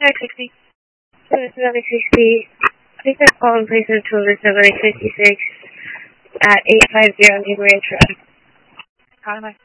60. So it's 60. Please have call and place until the 756 at 850 New Ranch Road. Calling back.